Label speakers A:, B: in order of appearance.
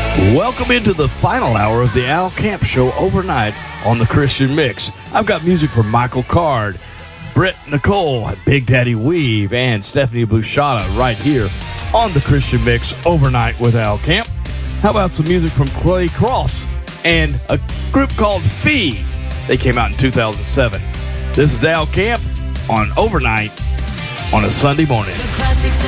A: Welcome into the final hour of the Al Camp Show overnight on the Christian Mix. I've got music from Michael Card, Britt Nicole, Big Daddy Weave, and Stephanie Bouchata right here on the Christian Mix overnight with Al Camp. How about some music from Clay Cross and a group called Fee? They came out in 2007. This is Al Camp on Overnight on a Sunday morning.
B: The classics